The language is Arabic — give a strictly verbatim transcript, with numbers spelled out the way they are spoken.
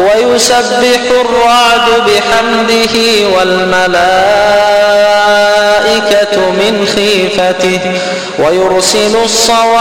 ويسبح الرعد بحمده والملائكة من خيفته ويرسل الصواعق